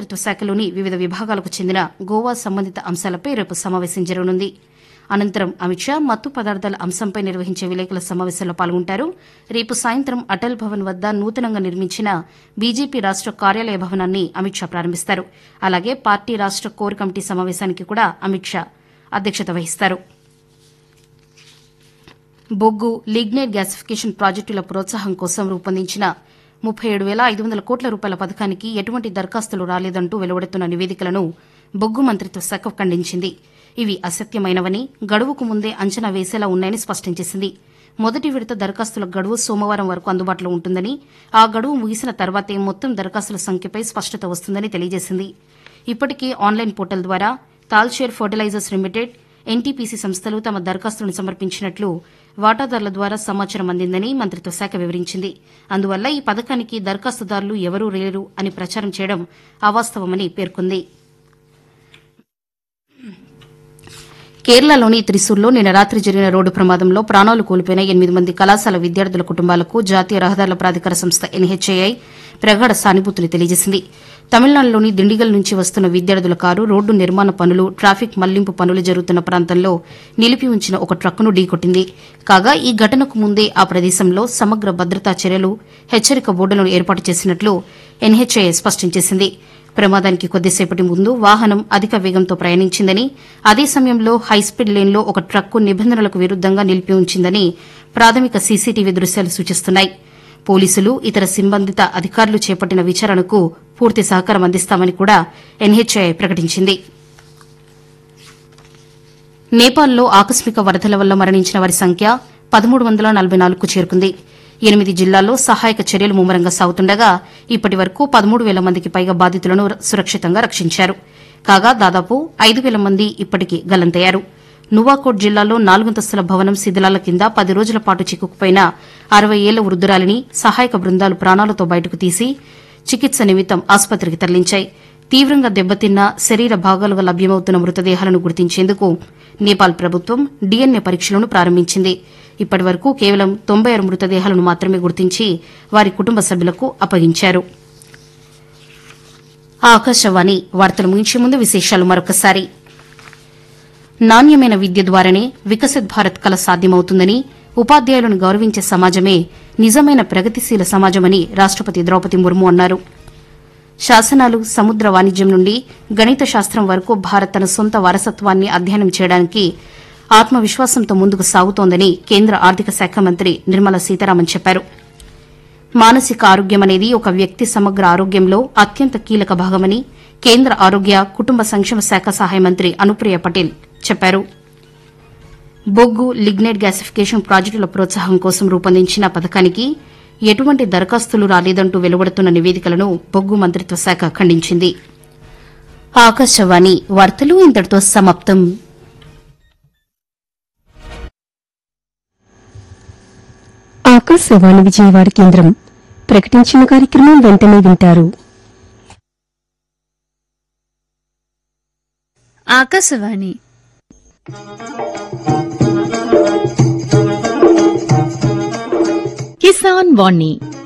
మంత్రిత్వ శాఖలోని వివిధ విభాగాలకు చెందిన గోవా సంబంధిత అంశాలపై రేపు సమావేశం జరగనుంది. అనంతరం అమిత్ షా మత్తు పదార్థాల అంశంపై నిర్వహించే విలేకరుల సమావేశంలో పాల్గొంటారు. రేపు సాయంత్రం అటల్ భవన్ వద్ద నూతనంగా నిర్మించిన బీజేపీ రాష్ట కార్యాలయ భవనాన్ని అమిత్ షా ప్రారంభిస్తారు. అలాగే పార్టీ రాష్ట కోర్ కమిటీ సమావేశానికి కూడా అమిత్ షా అధ్యక్షత వహిస్తారు. బొగ్గు, లిగ్నైట్ గ్యాసిఫికేషన్ ప్రాజెక్టుల ప్రోత్సాహం కోసం రూపొందించిన 37,500 కోట్ల రూపాయల పథకానికి ఎటువంటి దరఖాస్తులు రాలేదంటూ వెలువడుతున్న నివేదికలను బొగ్గు మంత్రిత్వ శాఖ ఖండించింది. ఇవి అసత్యమైనవని, గడువుకు ముందే అంచనా వేసేలా ఉన్నాయని స్పష్టం చేసింది. మొదటి విడత దరఖాస్తుల గడువు సోమవారం వరకు అందుబాటులో ఉంటుందని, ఆ గడువు ముగిసిన తర్వాతే మొత్తం దరఖాస్తుల సంఖ్యపై స్పష్టత వస్తుందని తెలియజేసింది. ఇప్పటికే ఆన్లైన్ పోర్టల్ ద్వారా తాల్షేర్ ఫర్టిలైజర్స్ లిమిటెడ్, ఎన్టీపీసీ సంస్థలు తమ దరఖాస్తులను సమర్పించినట్లు వాటాదారుల ద్వారా సమాచారం అందిందని మంత్రిత్వ శాఖ వివరించింది. అందువల్ల ఈ పథకానికి దరఖాస్తుదారులు ఎవరూ లేరు అని ప్రచారం చేయడం అవాస్తవమని పేర్కొంది. కేరళలోని త్రిశూర్లో నిన్న రాత్రి జరిగిన రోడ్డు ప్రమాదంలో ప్రాణాలు కోల్పోయిన 8 మంది కళాశాల విద్యార్థుల కుటుంబాలకు జాతీయ రహదారుల ప్రాధికార సంస్థ ఎన్హెచ్ఏఐ ప్రగాఢ సానుభూతిని తెలియజేసింది. తమిళనాడులోని దిండిగల్ నుంచి వస్తున్న విద్యార్థుల కారు రోడ్డు నిర్మాణ పనులు, ట్రాఫిక్ మళ్లింపు పనులు జరుగుతున్న ప్రాంతంలో నిలిపి ఉంచిన ఒక ట్రక్కును ఢీకొట్టింది. కాగా ఈ ఘటనకు ముందే ఆ ప్రదేశంలో సమగ్ర భద్రతా చర్యలు, హెచ్చరిక బోర్డులను ఏర్పాటు చేసినట్లు ఎన్హెచ్ఏఐ స్పష్టం చేసింది. ప్రమాదానికి కొద్దిసేపటి ముందు వాహనం అధిక వేగంతో ప్రయాణించిందని, అదే సమయంలో హైస్పీడ్ లేన్లో ఒక ట్రక్కు నిబంధనలకు విరుద్దంగా నిలిపి ఉంచిందని ప్రాథమిక సీసీటీవీ దృశ్యాలు సూచిస్తున్నాయి. పోలీసులు, ఇతర సంబంధిత అధికారులు చేపట్టిన విచారణకు పూర్తి సహకారం అందిస్తామని కూడా ఎన్హెచ్ఐ ప్రకటించింది. నేపాల్లో ఆకస్మిక వరదల వల్ల మరణించిన వారి సంఖ్య 1344కు చేరుకుంది. 8 జిల్లాల్లో సహాయక చర్యలు ముమ్మరంగా సాగుతుండగా ఇప్పటి వరకు 13,000 మందికి పైగా బాధితులను సురక్షితంగా రక్షించారు. కాగా దాదాపు 5,000 మంది ఇప్పటికీ గల్లంతయ్యారు. నువాకోట్ జిల్లాలో 4 అంతస్తుల భవనం శిథిలాల కింద 10 రోజుల పాటు చిక్కుకుపోయిన 60 ఏళ్ల వృద్దురాలిని సహాయక బృందాలు ప్రాణాలతో బయటకు తీసి చికిత్స నిమిత్తం ఆసుపత్రికి తరలించాయి. తీవ్రంగా దెబ్బతిన్న శరీర భాగాలుగా లభ్యమవుతున్న మృతదేహాలను గుర్తించేందుకు నేపాల్ ప్రభుత్వం డీఎన్ఏ పరీక్షలను ప్రారంభించింది. ఇప్పటి వరకు కేవలం 96 మృతదేహాలను మాత్రమే గుర్తించి వారి కుటుంబ సభ్యులకు అప్పగించారు. ఆకాశవాణి వార్తలు ముగించే ముందు విశేషాలు మరొకసారి. నాణ్యమైన విద్య ద్వారానే వికసిత్ భారత్ కల సాధ్యమవుతుందని, ఉపాధ్యాయులను గౌరవించే సమాజమే నిజమైన ప్రగతిశీల సమాజమని రాష్టపతి ద్రౌపది ముర్ము అన్నారు. శాసనాలు, సముద్ర వాణిజ్యం నుండి గణిత శాస్త్రం వరకు భారత్ తన సొంత వారసత్వాన్ని అధ్యయనం చేయడానికి ఆత్మవిశ్వాసంతో ముందుకు సాగుతోందని కేంద్ర ఆర్థిక శాఖ మంత్రి నిర్మలా సీతారామన్ చెప్పారు. మానసిక ఆరోగ్యం అనేది ఒక వ్యక్తి సమగ్ర ఆరోగ్యంలో అత్యంత కీలక భాగమని కేంద్ర ఆరోగ్య, కుటుంబ సంక్షేమ శాఖ సహాయ మంత్రి అనుప్రియ పటేల్ చెప్పారు. బొగ్గు, లిగ్నైట్ గ్యాసిఫికేషన్ ప్రాజెక్టుల ప్రోత్సాహం కోసం రూపొందించిన పథకానికి ఎటువంటి దరఖాస్తులు రాలేదంటూ వెలువడుతున్న నివేదికలను బొగ్గు మంత్రిత్వ శాఖ ఖండించింది. ఆకాశవాణి వార్తలు ఇంతటితో సమాప్తం. ఆకాశవాణి విజయవాడ కేంద్రం ప్రకటించిన కార్యక్రమం వెంటనే వింటారు. ఆకాశవాణి కిసాన్ వాణి